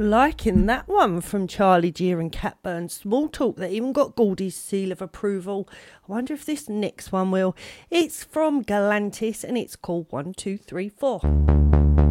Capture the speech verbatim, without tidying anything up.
Liking that one from Charlie Gear and Cat Burns. Small Talk that even got Goldie's seal of approval. I wonder if this next one will. It's from Galantis and it's called one two three four.